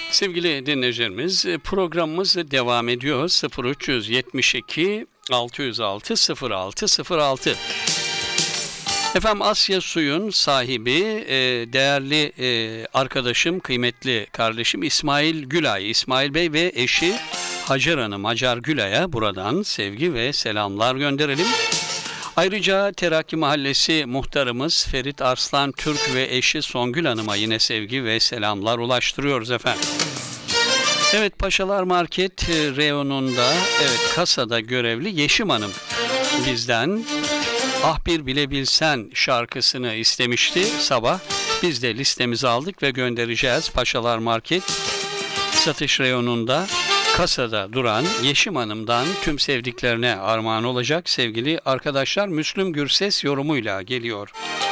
Sevgili dinleyicilerimiz, programımız devam ediyor. 0372 606 0606. Efendim, Asya Suyun sahibi, değerli arkadaşım, kıymetli kardeşim İsmail Gülay, İsmail Bey ve eşi Hacer Hanım, Hacer Gülay'a buradan sevgi ve selamlar gönderelim. Ayrıca Terakki Mahallesi muhtarımız Ferit Arslan Türk ve eşi Songül Hanım'a yine sevgi ve selamlar ulaştırıyoruz efendim. Evet, Paşalar Market reyonunda, kasada görevli Yeşim Hanım bizden "Ah Bir Bilebilsen" şarkısını istemişti sabah. Biz de listemizi aldık ve göndereceğiz. Paşalar Market satış reyonunda kasada duran Yeşim Hanım'dan tüm sevdiklerine armağan olacak sevgili arkadaşlar. Müslüm Gürses yorumuyla geliyor.